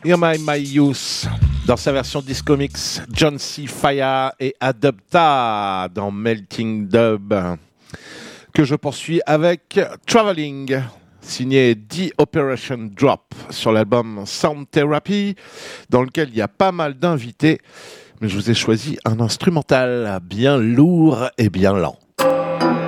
Hear My Youth, dans sa version disco mix, John C. Fire et Adopta dans Melting Dub, que je poursuis avec Traveling, signé The Operation Drop sur l'album Sound Therapy, dans lequel il y a pas mal d'invités, mais je vous ai choisi un instrumental bien lourd et bien lent.